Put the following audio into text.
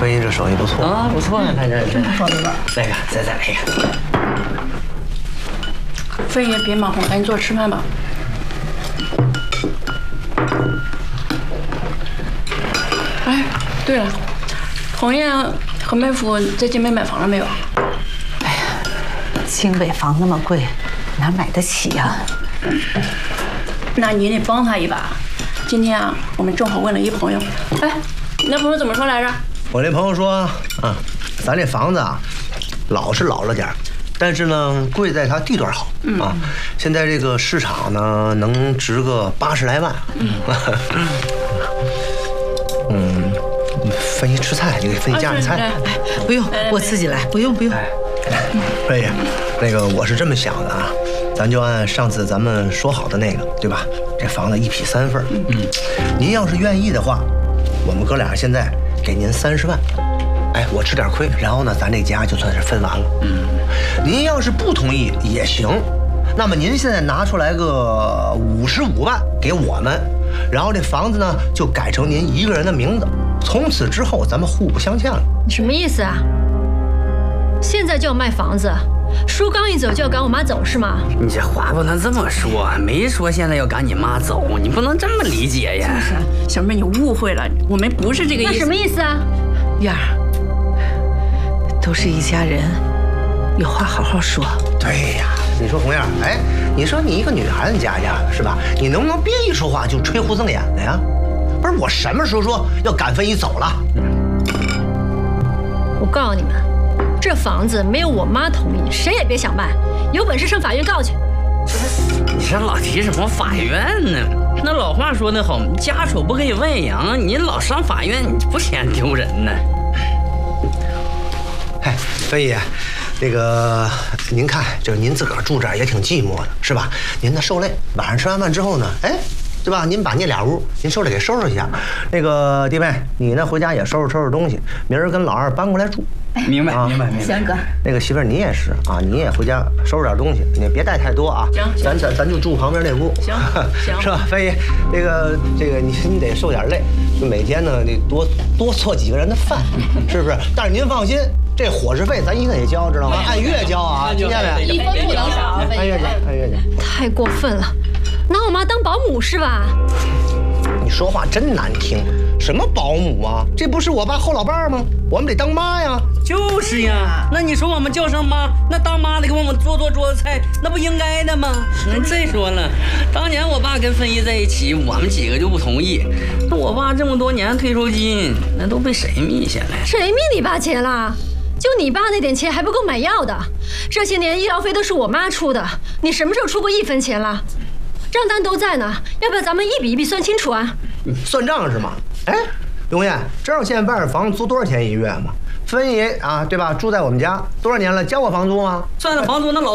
飞这手艺不错啊，不错呢，他这好的吧？ 来个，再来一个。 飞爷别忙活，赶紧坐着吃饭吧。哎，对了，红艳和麦夫在金北买房了没有？ 哎呀，清北房那么贵，哪买得起呀？ 那你得帮他一把。今天啊，我们正好问了一朋友，哎，你那朋友怎么说来着？ 我那朋友说啊，咱这房子啊，老是老了点儿，但是呢，贵在它地段好啊。现在这个市场呢，能值个80来万。分析吃菜，你给分析家里菜。 哎，不用，我自己来，不用。 飞爷，那个我是这么想的啊，咱就按上次咱们说好的那个，对吧？这房子1匹3份。您要是愿意的话，我们哥俩现在给您30万。哎，我吃点亏，然后呢，咱这家就算是分完了。您要是不同意也行，那么您现在拿出来个55万给我们，然后这房子呢就改成您一个人的名字，从此之后咱们互不相欠了。 你什么意思啊？现在就要卖房子，叔刚一走就要赶我妈走是吗？ 你这话不能这么说，没说现在要赶你妈走，你不能这么理解呀。 就是，小妹你误会了，我们不是这个意思。 那什么意思啊？ 燕儿，都是一家人，有话好好说。 对呀，你说红艳，哎，你说你一个女孩子家的是吧？你能不能别一说话就吹胡瞪眼的呀？不是我什么时候说要赶飞你走了？ 我告诉你们，这房子没有我妈同意，谁也别想卖。有本事上法院告去。 你这老提什么法院呢？那老话说得好，家丑不可以外扬，你老上法院，你不嫌丢人呢？ 哎，飞爷，这个您看，就是您自个儿住这儿也挺寂寞的，是吧？您呢受累，晚上吃完饭之后呢，哎，对吧？您把那俩屋您收拾给收拾一下。那个弟妹，你呢回家也收拾东西，明儿跟老二搬过来住。 明白。 行哥， 那个媳妇儿你也是啊，你也回家收拾点东西，你别带太多啊。 行， 咱就住旁边那屋。 行， 是吧？飞爷，这个你得受点累，就每天呢得多做几个人的饭，是不是？但是您放心。这伙食费咱一定得交，知道吗？按月交啊，听见没？ 一分不能少， 按月交，按月交。 太过分了，拿我妈当保姆是吧？ 你说话真难听，什么保姆啊？这不是我爸后老伴儿吗？我们得当妈呀。 就是呀，那你说我们叫上妈，那当妈的给我们做桌子菜，那不应该的吗？再说了，当年我爸跟芬姨在一起，我们几个就不同意。那我爸这么多年退休金，那都被谁密下来？ 谁密你爸钱了？就你爸那点钱还不够买药的，这些年医疗费都是我妈出的，你什么时候出过1分钱了？账单都在呢，要不要咱们一笔一笔算清楚啊？ 算账是吗？哎，永艳，知道现在外边房子租多少钱一月吗？芬姨啊，对吧？住在我们家多少年了，交过房租吗？ 算了，房租那老。